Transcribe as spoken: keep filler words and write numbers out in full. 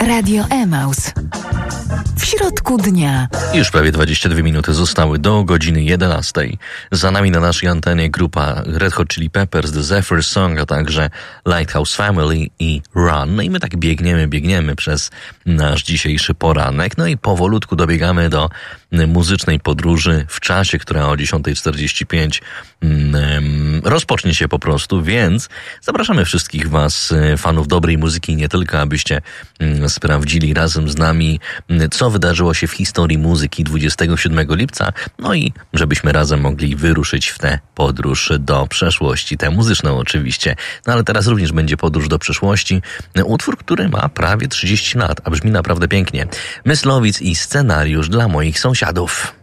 Radio Emaus. W środku dnia. Już prawie dwadzieścia dwie minuty zostały do godziny jedenastej. Za nami na naszej antenie grupa Red Hot Chili Peppers, The Zephyr Song, a także Lighthouse Family i Run. No i my tak biegniemy, biegniemy przez nasz dzisiejszy poranek. No i powolutku dobiegamy do muzycznej podróży w czasie, która o dziesiąta czterdzieści pięć um, rozpocznie się po prostu, więc zapraszamy wszystkich was, fanów dobrej muzyki, nie tylko, abyście um, sprawdzili razem z nami, co wydarzyło się w historii muzyki dwudziestego siódmego lipca, no i żebyśmy razem mogli wyruszyć w tę podróż do przeszłości, tę muzyczną oczywiście. No ale teraz również będzie podróż do przeszłości. Utwór, który ma prawie trzydzieści lat, a brzmi naprawdę pięknie. Myslowic i Scenariusz dla moich sąsiadów.